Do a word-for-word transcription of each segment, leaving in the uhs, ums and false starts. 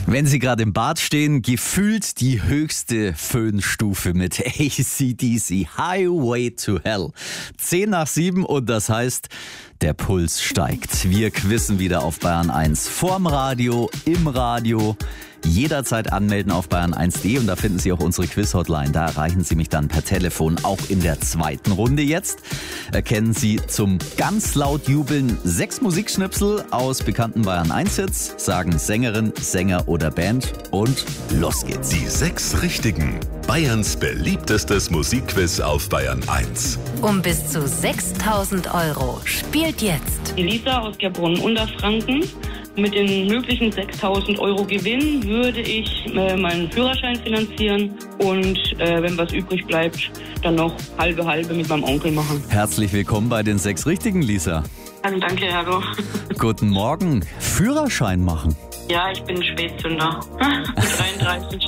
Wenn Sie gerade im Bad stehen, gefühlt die höchste Föhnstufe mit A C D C, Highway to Hell. Zehn nach sieben und das heißt, der Puls steigt. Wir quizzen wieder auf Bayern eins. Vorm Radio, im Radio. Jederzeit anmelden auf bayern eins punkt de und da finden Sie auch unsere Quiz-Hotline. Da erreichen Sie mich dann per Telefon, auch in der zweiten Runde jetzt. Erkennen Sie zum ganz laut Jubeln sechs Musikschnipsel aus bekannten Bayern eins Hits, sagen Sängerin, Sänger oder Band und los geht's. Die sechs Richtigen. Bayerns beliebtestes Musikquiz auf Bayern eins. Um bis zu sechstausend Euro spielt jetzt Die Lisa aus Gerbrunn-Unterfranken. Mit den möglichen sechstausend Euro Gewinn würde ich äh, meinen Führerschein finanzieren und äh, wenn was übrig bleibt, dann noch halbe halbe mit meinem Onkel machen. Herzlich willkommen bei den sechs Richtigen, Lisa. Also danke, hallo. Guten Morgen. Führerschein machen. Ja, ich bin Spätzünder. Mit dreiunddreißig.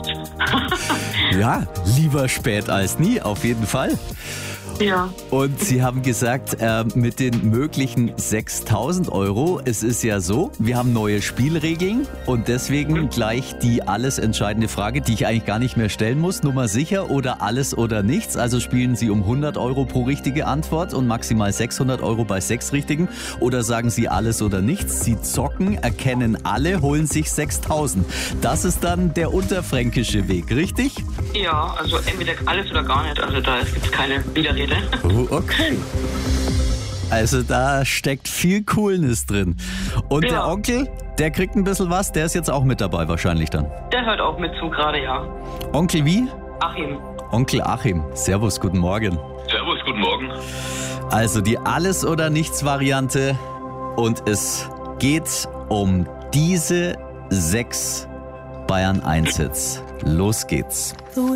Ja, lieber spät als nie, auf jeden Fall. Ja. Und Sie haben gesagt, äh, mit den möglichen sechstausend Euro, es ist ja so, wir haben neue Spielregeln und deswegen gleich die alles entscheidende Frage, die ich eigentlich gar nicht mehr stellen muss. Nummer sicher oder alles oder nichts. Also spielen Sie um hundert Euro pro richtige Antwort und maximal sechshundert Euro bei sechs Richtigen. Oder sagen Sie alles oder nichts. Sie zocken, erkennen alle, holen sich sechstausend. Das ist dann der unterfränkische Weg, richtig? Ja, also entweder alles oder gar nicht. Also da gibt es keine Widerrede. Oh, okay. Also da steckt viel Coolness drin. Und Ja. der Onkel, der kriegt ein bisschen was, der ist jetzt auch mit dabei wahrscheinlich dann. Der hört auch mit zu gerade, ja. Onkel wie? Achim. Onkel Achim. Servus, guten Morgen. Servus, guten Morgen. Also die Alles- oder Nichts-Variante und es geht um diese sechs Bayern eins Hits. Los geht's.